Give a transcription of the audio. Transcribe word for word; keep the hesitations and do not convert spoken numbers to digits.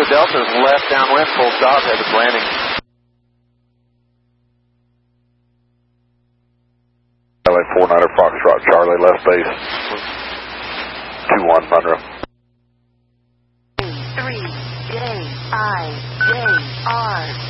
Delta is left downwind, full stop, headed landing. L A four niner Foxtrot, Charlie, left base, two one Monroe. three J I J R